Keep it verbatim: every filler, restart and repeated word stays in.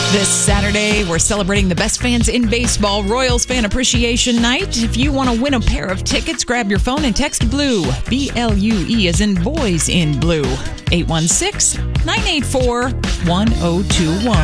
This Saturday, we're celebrating the best fans in baseball, Royals Fan Appreciation Night. If you want to win a pair of tickets, grab your phone and text BLUE, B L U E as in boys in blue, eight one six, nine eight four, one oh two one.